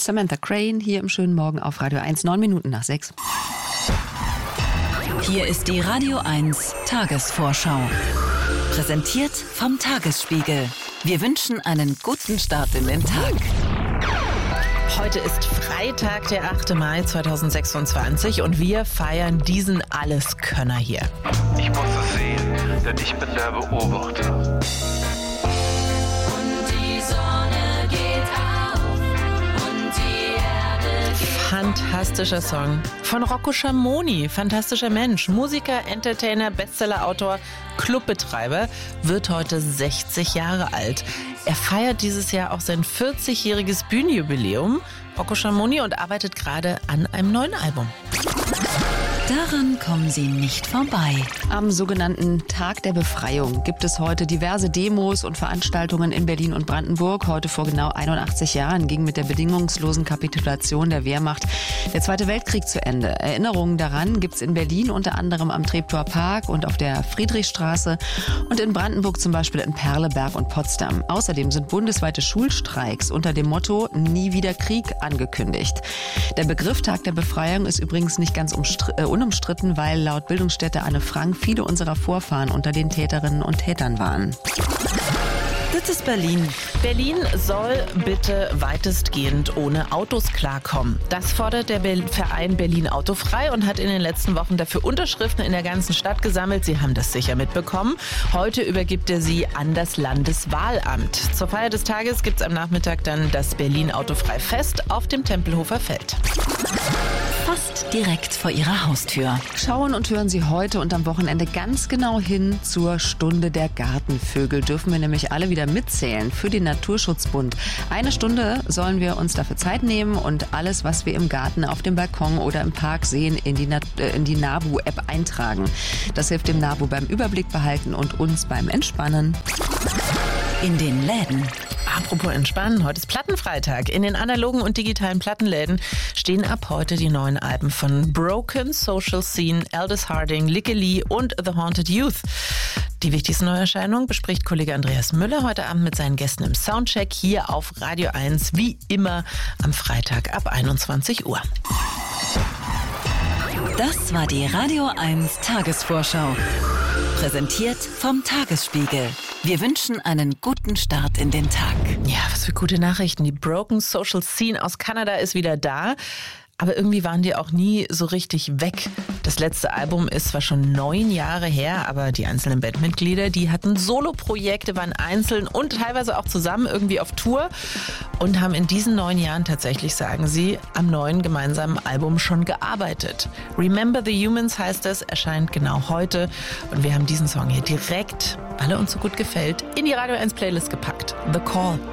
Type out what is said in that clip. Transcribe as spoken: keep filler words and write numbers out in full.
Samantha Crane hier im schönen Morgen auf Radio eins, neun Minuten nach sechs. Hier ist die Radio eins Tagesvorschau. Präsentiert vom Tagesspiegel. Wir wünschen einen guten Start in den Tag. Heute ist Freitag, der achte Mai zweitausendsechsundzwanzig und wir feiern diesen Alleskönner hier. Ich muss es sehen, denn ich bin der Beobachter. Fantastischer Song von Rocco Schamoni, fantastischer Mensch, Musiker, Entertainer, Bestsellerautor, Clubbetreiber, wird heute sechzig Jahre alt. Er feiert dieses Jahr auch sein vierzigjähriges Bühnenjubiläum, Rocco Schamoni, und arbeitet gerade an einem neuen Album. Daran kommen Sie nicht vorbei. Am sogenannten Tag der Befreiung gibt es heute diverse Demos und Veranstaltungen in Berlin und Brandenburg. Heute vor genau einundachtzig Jahren ging mit der bedingungslosen Kapitulation der Wehrmacht der Zweite Weltkrieg zu Ende. Erinnerungen daran gibt es in Berlin unter anderem am Treptower Park und auf der Friedrichstraße und in Brandenburg zum Beispiel in Perleberg und Potsdam. Außerdem sind bundesweite Schulstreiks unter dem Motto Nie wieder Krieg angekündigt. Der Begriff Tag der Befreiung ist übrigens nicht ganz umstritten. Äh, unumstritten, weil laut Bildungsstätte Anne Frank viele unserer Vorfahren unter den Täterinnen und Tätern waren. Das ist Berlin. Berlin soll bitte weitestgehend ohne Autos klarkommen. Das fordert der Verein Berlin Autofrei und hat in den letzten Wochen dafür Unterschriften in der ganzen Stadt gesammelt. Sie haben das sicher mitbekommen. Heute übergibt er sie an das Landeswahlamt. Zur Feier des Tages gibt es am Nachmittag dann das Berlin Autofrei Fest auf dem Tempelhofer Feld. Fast direkt vor Ihrer Haustür. Schauen und hören Sie heute und am Wochenende ganz genau hin zur Stunde der Gartenvögel. Dürfen wir nämlich alle wieder mitzählen für den Naturschutzbund. Eine Stunde sollen wir uns dafür Zeit nehmen und alles, was wir im Garten, auf dem Balkon oder im Park sehen, in die, Nat- äh, in die NABU-App eintragen. Das hilft dem NABU beim Überblick behalten und uns beim Entspannen. In den Läden. Apropos Entspannen, heute ist Plattenfreitag. In den analogen und digitalen Plattenläden stehen ab heute die neuen Alben von Broken, Social Scene, Aldous Harding, Licky Lee und The Haunted Youth. Die wichtigsten Neuerscheinungen bespricht Kollege Andreas Müller heute Abend mit seinen Gästen im Soundcheck hier auf Radio eins, wie immer am Freitag ab einundzwanzig Uhr. Das war die Radio eins Tagesvorschau. Präsentiert vom Tagesspiegel. Wir wünschen einen guten Start in den Tag. Ja, was für gute Nachrichten. Die Broken Social Scene aus Kanada ist wieder da. Aber irgendwie waren die auch nie so richtig weg. Das letzte Album ist zwar schon neun Jahre her, aber die einzelnen Bandmitglieder, die hatten Soloprojekte, waren einzeln und teilweise auch zusammen irgendwie auf Tour und haben in diesen neun Jahren tatsächlich, sagen sie, am neuen gemeinsamen Album schon gearbeitet. Remember the Humans heißt es, erscheint genau heute und wir haben diesen Song hier direkt, weil er uns so gut gefällt, in die Radio eins Playlist gepackt. The Call.